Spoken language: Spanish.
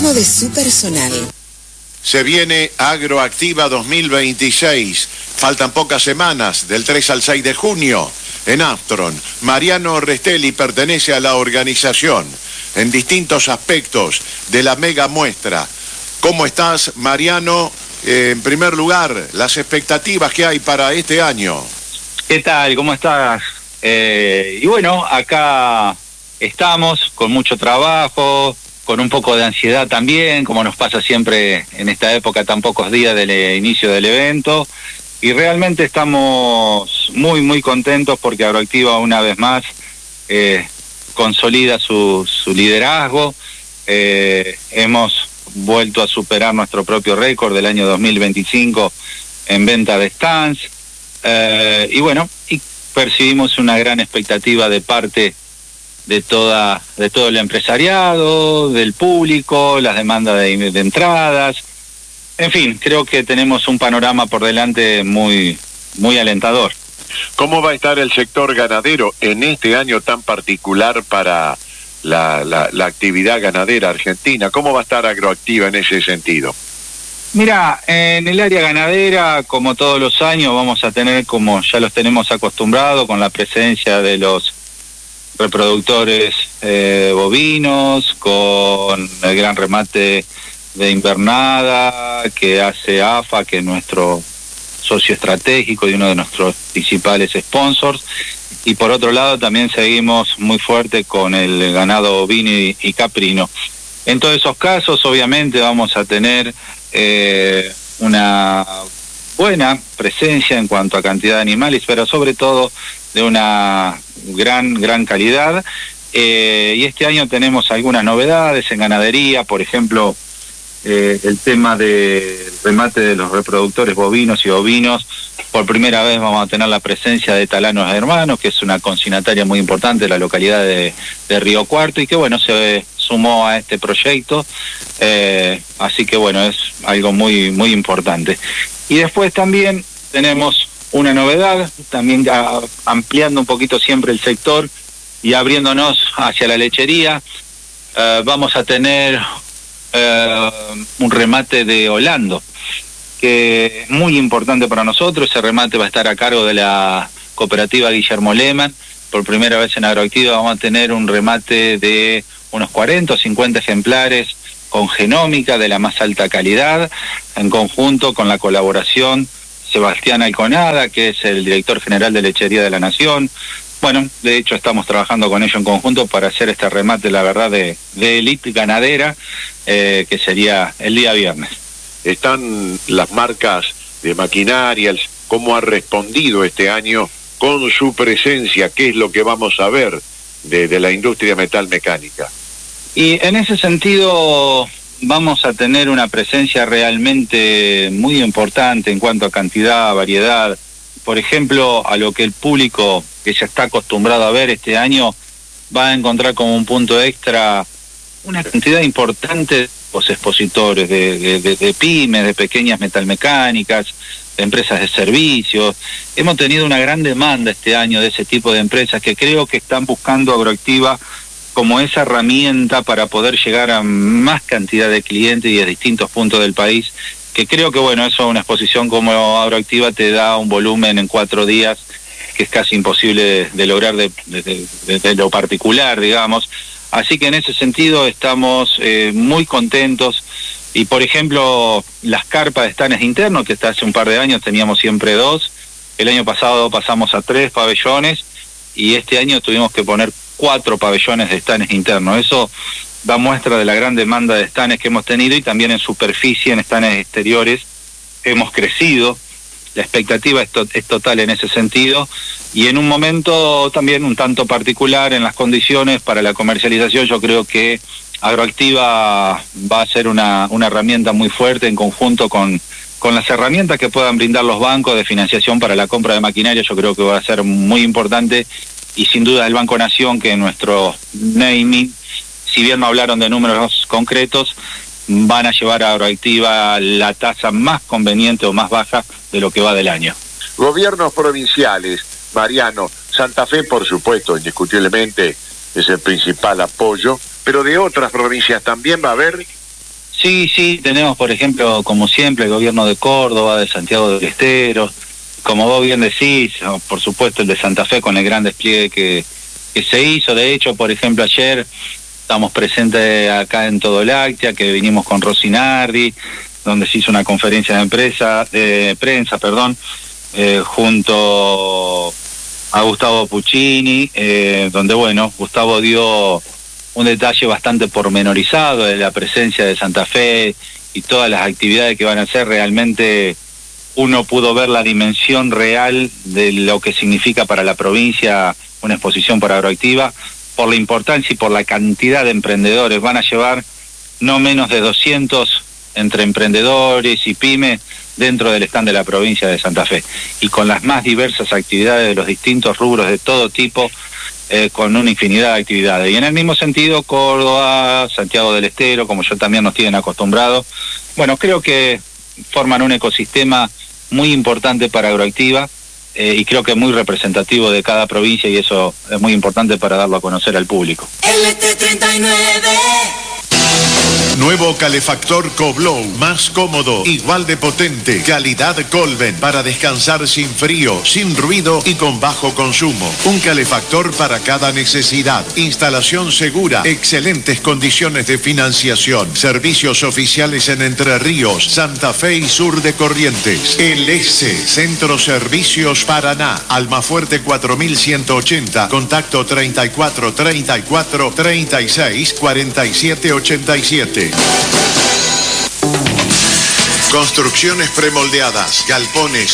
turismo de su personal. Se viene Agroactiva 2026. Faltan pocas semanas, del 3 al 6 de junio, en Astron. Mariano Restelli pertenece a la organización en distintos aspectos de la mega muestra. ¿Cómo estás, Mariano? En primer lugar, las expectativas que hay para este año. ¿Qué tal? ¿Cómo estás? Y bueno, acá estamos con mucho trabajo, con un poco de ansiedad también, como nos pasa siempre en esta época, tan pocos días del inicio del evento. Y realmente estamos muy contentos porque Agroactiva una vez más consolida su liderazgo. Hemos vuelto a superar nuestro propio récord del año 2025 en venta de stands. Y bueno, y percibimos una gran expectativa de parte de todo el empresariado, del público, las demandas de entradas. En fin, creo que tenemos un panorama por delante muy alentador. ¿Cómo va a estar el sector ganadero en este año tan particular para la actividad ganadera argentina? ¿Cómo va a estar Agroactiva en ese sentido? Mira, en el área ganadera, como todos los años, vamos a tener, como ya los tenemos acostumbrados, con la presencia de los reproductores bovinos, con el gran remate de invernada que hace AFA, que es nuestro socio estratégico y uno de nuestros principales sponsors. Y por otro lado también seguimos muy fuerte con el ganado ovino y caprino. En todos esos casos obviamente vamos a tener una buena presencia en cuanto a cantidad de animales, pero sobre todo de una gran calidad. Y este año tenemos algunas novedades en ganadería, por ejemplo, el tema del remate de los reproductores bovinos y ovinos. Por primera vez vamos a tener la presencia de Talanos Hermanos, que es una consignataria muy importante de la localidad de Río Cuarto y que bueno, se sumó a este proyecto, así que bueno, es algo muy importante. Y después también tenemos una novedad, también ampliando un poquito siempre el sector y abriéndonos hacia la lechería. Vamos a tener un remate de Holando, que es muy importante para nosotros. Ese remate va a estar a cargo de la cooperativa Guillermo Lehmann. Por primera vez en Agroactiva vamos a tener un remate de unos 40 o 50 ejemplares con genómica de la más alta calidad, en conjunto con la colaboración Sebastián Alconada, que es el director general de Lechería de la Nación. Bueno, de hecho estamos trabajando con ellos en conjunto para hacer este remate, la verdad, de elite ganadera, que sería el día viernes. Están las marcas de maquinarias, ¿cómo ha respondido este año con su presencia? ¿Qué es lo que vamos a ver de la industria metalmecánica? Y en ese sentido vamos a tener una presencia realmente muy importante en cuanto a cantidad, variedad. Por ejemplo, a lo que el público que ya está acostumbrado a ver este año va a encontrar como un punto extra una cantidad importante de los expositores, de pymes, de pequeñas metalmecánicas, de empresas de servicios. Hemos tenido una gran demanda este año de ese tipo de empresas que creo que están buscando Agroactiva como esa herramienta para poder llegar a más cantidad de clientes y de distintos puntos del país, que creo que bueno, eso, una exposición como Agroactiva te da un volumen en 4 días que es casi imposible de lograr de lo particular, digamos. Así que en ese sentido estamos muy contentos. Y por ejemplo, las carpas de stands internos, que hasta hace un par de años teníamos siempre 2, el año pasado pasamos a 3 pabellones y este año tuvimos que poner 4 pabellones de stands internos. Eso da muestra de la gran demanda de stands que hemos tenido, y también en superficie, en stands exteriores, hemos crecido. La expectativa es total en ese sentido, y en un momento también un tanto particular en las condiciones para la comercialización. Yo creo que Agroactiva va a ser una herramienta muy fuerte en conjunto con las herramientas que puedan brindar los bancos de financiación para la compra de maquinaria. Yo creo que va a ser muy importante, y sin duda el Banco Nación, que en nuestro naming, si bien no hablaron de números concretos, van a llevar a Agroactiva la tasa más conveniente o más baja de lo que va del año. Gobiernos provinciales, Mariano, Santa Fe, por supuesto, indiscutiblemente es el principal apoyo, pero de otras provincias también va a haber. Sí, tenemos, por ejemplo, como siempre, el gobierno de Córdoba, de Santiago del Estero, como vos bien decís, por supuesto el de Santa Fe con el gran despliegue que se hizo. De hecho, por ejemplo, ayer estamos presentes acá en Todo Láctea, que vinimos con Rosinardi, donde se hizo una conferencia de prensa, junto a Gustavo Puccini, donde, bueno, Gustavo dio un detalle bastante pormenorizado de la presencia de Santa Fe y todas las actividades que van a hacer. Realmente uno pudo ver la dimensión real de lo que significa para la provincia una exposición por Agroactiva, por la importancia y por la cantidad de emprendedores. Van a llevar no menos de 200 entre emprendedores y pymes dentro del stand de la provincia de Santa Fe, y con las más diversas actividades de los distintos rubros de todo tipo, con una infinidad de actividades. Y en el mismo sentido, Córdoba, Santiago del Estero, como yo también nos tienen acostumbrados, bueno, creo que forman un ecosistema muy importante para Agroactiva, y creo que es muy representativo de cada provincia, y eso es muy importante para darlo a conocer al público. LT39. Nuevo calefactor Coblow, más cómodo, igual de potente, calidad Colven, para descansar sin frío, sin ruido y con bajo consumo. Un calefactor para cada necesidad, instalación segura, excelentes condiciones de financiación, servicios oficiales en Entre Ríos, Santa Fe y sur de Corrientes. El S, Centro Servicios Paraná, Almafuerte 4180, contacto 34 34 36 47 87. Construcciones premoldeadas, galpones,